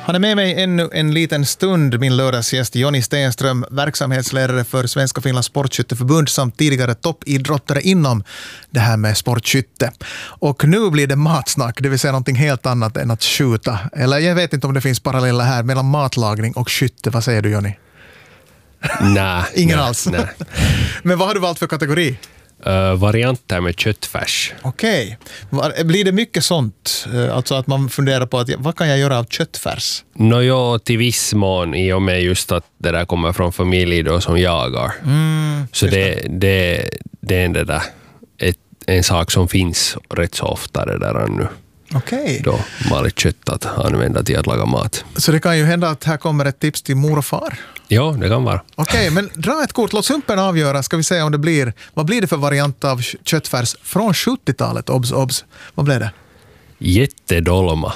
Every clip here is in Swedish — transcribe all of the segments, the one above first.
Han är med mig ännu en liten stund, min lördagsgäst Jonny Stenström, verksamhetsledare för Svenska Finlands Sportskytteförbund samt tidigare toppidrottare inom det här med sportskytte. Och nu blir det matsnack, det vill säga någonting helt annat än att skjuta. Eller jag vet inte om det finns paralleller här mellan matlagning och skytte. Vad säger du, Jonny? Nej. Ingen alls. Nej. Men vad har du valt för kategori? Varianter med köttfärs. Okej. Blir det mycket sånt? Alltså att man funderar på att vad kan jag göra av köttfärs? Ja, till viss mån i och med just att det där kommer från familj då som jagar. Så det är en sak som finns rätt så ofta det där nu. Okej. Då maligt kött att använda till att laga mat. Så det kan ju hända att här kommer ett tips till mor och far. Ja, det kan vara. Okej, men dra ett kort. Låt sumpen avgöra. Ska vi se om det blir... Vad blir det för variant av köttfärs från 70-talet? Obs. Vad blev det? Jättedolma.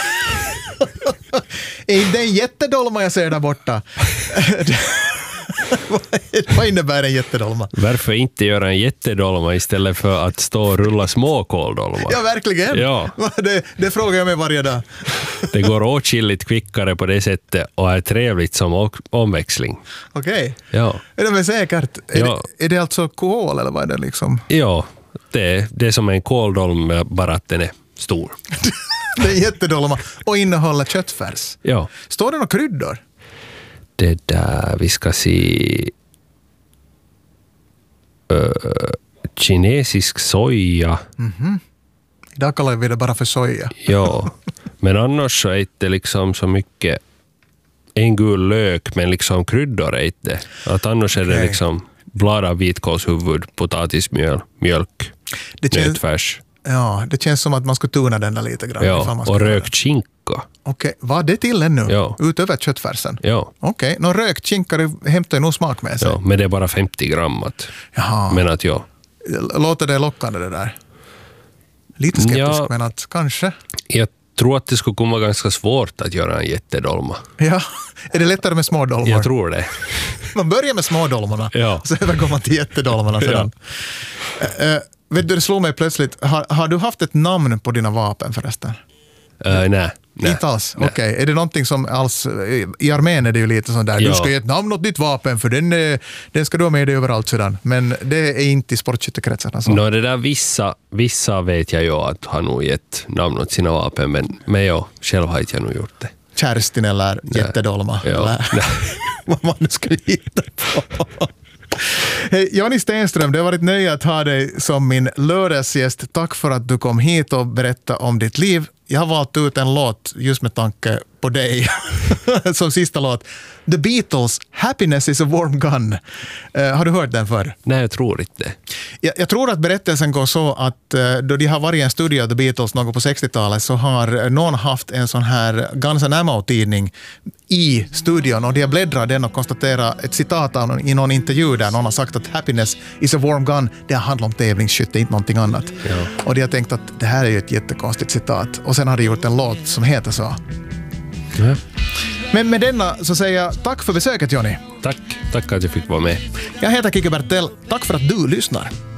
Är det en jättedolma jag ser där borta? Vad innebär en jättedolma? Varför inte göra en jättedolma istället för att stå och rulla småkåldolma? Ja, verkligen. Ja. Det frågar jag mig varje dag. Det går åtskilligt kvickare på det sättet och är trevligt som omväxling. Okej. Ja. Är det väl säkert? Ja. Är det alltså kol eller vad är det liksom? Ja, det är som en kåldolm, bara att den är stor. Det är en jättedolma och innehåller köttfärs. Ja. Står det några kryddor? Det där, vi ska se kinesisk soja. Idag kallar vi det bara för soja. Ja, men annars så är det liksom så mycket en gul lök, men liksom kryddor är det. Att annars är det liksom blad av vitkålshuvud, potatismjöl, mjölk, nötfärs. Ja, det känns som att man skulle tuna den där lite grann. Ja, och rökt skinka. Okej, vad det till ännu? Ja. Utöver köttfärsen? Ja. Okej, någon rökt skinka hämtar ju nog smak med sig. Ja, men det är bara 50 gram. Jaha. Men att ja. Låter det lockande det där? Lite skeptisk, men att kanske. Jag tror att det skulle komma ganska svårt att göra en jättedolma. Ja, är det lättare med små dolmar? Jag tror det. Man börjar med små dolmarna, så övergår man till jättedolmarna sedan. Ja. Vet du, det slår mig plötsligt. Har du haft ett namn på dina vapen förresten? Nej. Inte alls? Okej. Är det någonting som alls... I armén är det ju lite sån där. Ja. Du ska ge ett namn åt ditt vapen för den ska du ha med dig överallt sedan. Men det är inte i sportskyttekretsarna. Det där vissa vet jag ju att har nog gett namn åt sina vapen. Men jag själv har inte jag nog gjort det. Kerstin eller jättedolma. Ja. Eller vad man nu skulle hitta på. Hej, Jonny Stenström, det har varit nöje att ha dig som min lördagsgäst. Tack för att du kom hit och berättade om ditt liv. Jag har valt ut en låt just med tanke på dig som sista låt. The Beatles, Happiness is a warm gun. Har du hört den förr? Nej, jag tror inte. Jag tror att berättelsen går så att då de har varit i en studio av The Beatles någon på 60-talet så har någon haft en sån här Guns N' Ammo-tidning i studion och de har bläddrat den och konstaterat ett citat av i någon intervju där någon har sagt att happiness is a warm gun. Det handlar om tävlingsskytte, inte någonting annat. Ja. Och de har tänkt att det här är ju ett jättekonstigt citat. Och sen har de gjort en låt som heter så. Ja. Men med denna så säger jag tack för besöket, Jonny. Tack att jag fick vara med. Jag heter Kike Bertell. Tack för att du lyssnar.